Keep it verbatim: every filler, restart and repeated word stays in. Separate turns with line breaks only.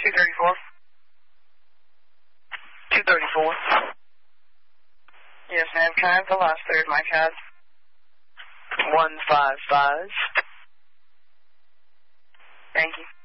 two thirty-four. two thirty-four. Yes, ma'am. Can I have the last three of my card? one five five. Thank you.